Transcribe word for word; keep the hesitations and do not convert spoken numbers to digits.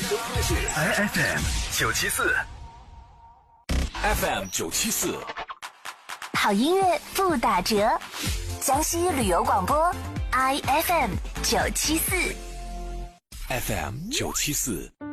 都开始 I F M 九七四 ，F M 九七四， 好音乐不打折，江西旅游广播 I F M 九七四 ，F M 九七四。